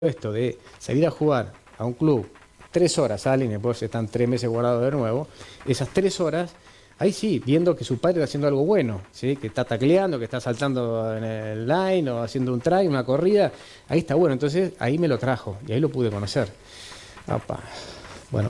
esto de salir a jugar a un club 3 horas, salen y después están 3 meses guardados de nuevo, esas 3 horas, ahí sí, viendo que su padre está haciendo algo bueno, ¿sí? Que está tacleando, que está saltando en el line o haciendo un try, una corrida, ahí está bueno, entonces ahí me lo trajo y ahí lo pude conocer. Opa. Bueno,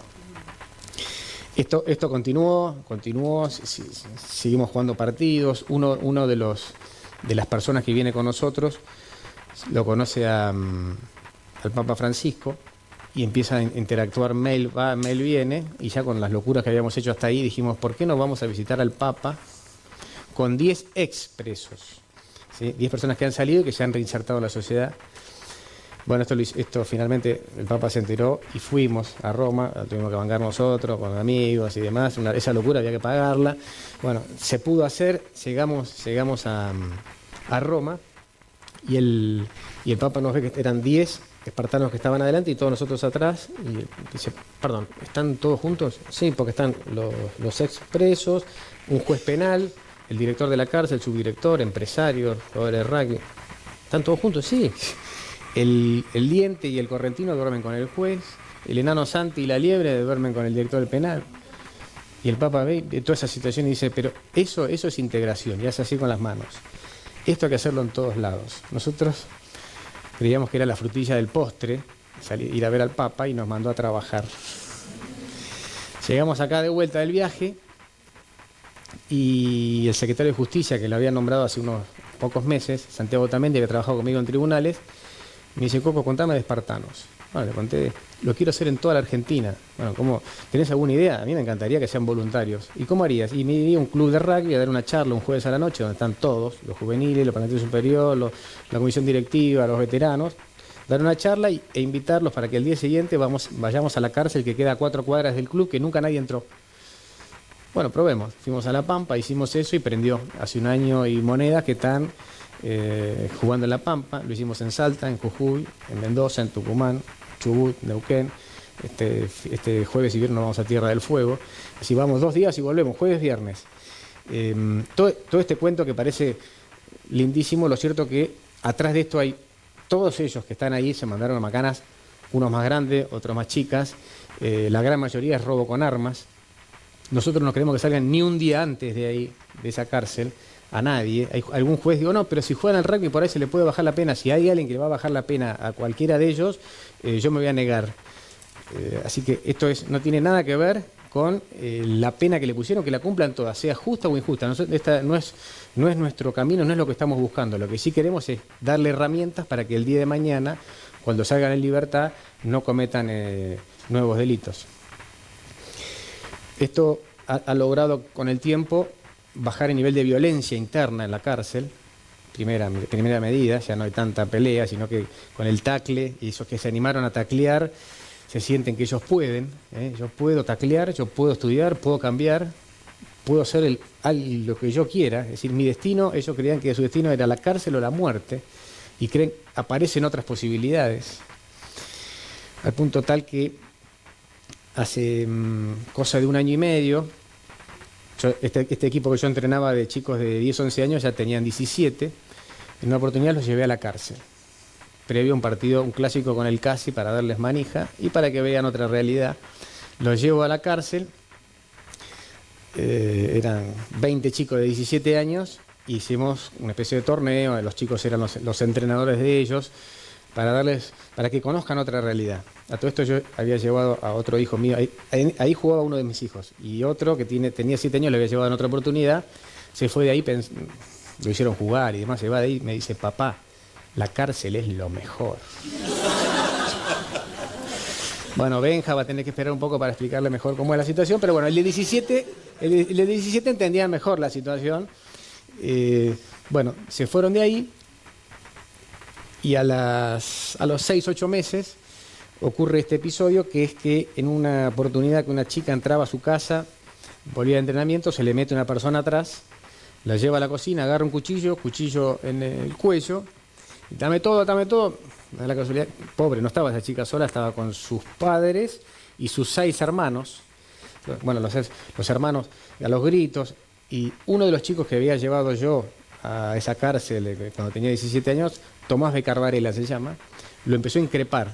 esto continuó, seguimos jugando partidos, uno de las personas que viene con nosotros lo conoce al Papa Francisco y empieza a interactuar, mail va, mail viene, y ya con las locuras que habíamos hecho hasta ahí dijimos, ¿por qué no vamos a visitar al Papa con 10 expresos? ¿Sí? 10 personas que han salido y que se han reinsertado en la sociedad. Bueno, esto finalmente el Papa se enteró y fuimos a Roma, tuvimos que bancar nosotros, con amigos y demás, esa locura había que pagarla. Bueno, se pudo hacer, llegamos a Roma y el Papa nos ve que eran 10 espartanos que estaban adelante y todos nosotros atrás, y dice, perdón, ¿están todos juntos? Sí, porque están los expresos, un juez penal, el director de la cárcel, el subdirector, empresarios, jugadores de rugby. ¿Están todos juntos? Sí. El diente y el correntino duermen con el juez, el enano Santi y la liebre duermen con el director del penal. Y el Papa ve toda esa situación y dice, pero eso es integración, y hace así con las manos. Esto hay que hacerlo en todos lados. Nosotros creíamos que era la frutilla del postre, ir a ver al Papa, y nos mandó a trabajar. Llegamos acá de vuelta del viaje y el secretario de Justicia, que lo había nombrado hace unos pocos meses, Santiago Tamendi, que ha trabajado conmigo en tribunales, me dice, Coco, contame de espartanos. Bueno, le conté, lo quiero hacer en toda la Argentina. Bueno, ¿cómo? ¿Tenés alguna idea? A mí me encantaría que sean voluntarios. ¿Y cómo harías? Y me iría a un club de rugby a dar una charla un jueves a la noche, donde están todos, los juveniles, los planteles superiores, la comisión directiva, los veteranos, dar una charla e invitarlos para que el día siguiente vayamos a la cárcel que queda a 4 cuadras del club, que nunca nadie entró. Bueno, probemos. Fuimos a La Pampa, hicimos eso y prendió. Hace un año y monedas que están jugando en La Pampa. Lo hicimos en Salta, en Jujuy, en Mendoza, en Tucumán, Chubut, Neuquén. Este jueves y viernes nos vamos a Tierra del Fuego. Así vamos 2 días y volvemos, jueves, viernes. Todo este cuento que parece lindísimo, lo cierto que atrás de esto hay todos ellos que están ahí, se mandaron a macanas, unos más grandes, otros más chicas. La gran mayoría es robo con armas. Nosotros no queremos que salgan ni un día antes de ahí, de esa cárcel, a nadie. Hay algún juez digo, no, pero si juegan al rugby por ahí se le puede bajar la pena. Si hay alguien que le va a bajar la pena a cualquiera de ellos, yo me voy a negar. Así que esto no tiene nada que ver con la pena que le pusieron, que la cumplan todas, sea justa o injusta. Esta no es nuestro camino, no es lo que estamos buscando. Lo que sí queremos es darle herramientas para que el día de mañana, cuando salgan en libertad, no cometan nuevos delitos. Esto ha logrado con el tiempo bajar el nivel de violencia interna en la cárcel, primera medida, ya no hay tanta pelea, sino que con el tacle, y esos que se animaron a taclear, se sienten que ellos pueden, yo puedo taclear, yo puedo estudiar, puedo cambiar, puedo hacer lo que yo quiera, es decir, mi destino, ellos creían que su destino era la cárcel o la muerte, y aparecen otras posibilidades, al punto tal que hace cosa de 1 año y medio, este equipo que yo entrenaba de chicos de 10, 11 años ya tenían 17, en una oportunidad los llevé a la cárcel, previo a un partido, un clásico con el Casi para darles manija y para que vean otra realidad. Los llevo a la cárcel, eran 20 chicos de 17 años, hicimos una especie de torneo, los chicos eran los entrenadores de ellos, para que conozcan otra realidad. A todo esto yo había llevado a otro hijo mío, ahí jugaba uno de mis hijos, y otro que tenía 7 años, le había llevado en otra oportunidad, se fue de ahí, lo hicieron jugar y demás, se va de ahí y me dice, papá, la cárcel es lo mejor. Bueno, Benja va a tener que esperar un poco para explicarle mejor cómo es la situación, pero bueno, el de 17 entendía mejor la situación. Bueno, se fueron de ahí y a los 6, 8 meses ocurre este episodio, que es que en una oportunidad que una chica entraba a su casa, volvía de entrenamiento, se le mete una persona atrás, la lleva a la cocina, agarra un cuchillo en el cuello, y dame todo. Da la casualidad, pobre, no estaba esa chica sola, estaba con sus padres y sus 6 hermanos. Bueno, los hermanos a los gritos, y uno de los chicos que había llevado yo a esa cárcel cuando tenía 17 años, Tomás Becar Varela se llama, lo empezó a increpar